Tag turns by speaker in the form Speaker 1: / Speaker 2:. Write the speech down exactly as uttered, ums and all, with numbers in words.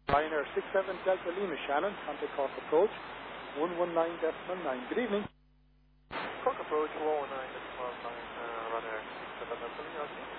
Speaker 1: Ryanair six seven Delta Lima Shannon, contact Cork approach, one one nine decimal nine. Good evening.
Speaker 2: Cork approach, one one nine decimal nine, uh, Ryanair six seven Delta Lima.